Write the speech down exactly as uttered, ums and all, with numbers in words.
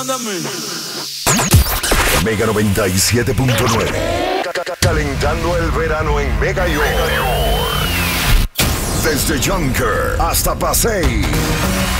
Mega noventa y siete punto nueve. Calentando el verano en Mega York. Desde Junker hasta Pasay.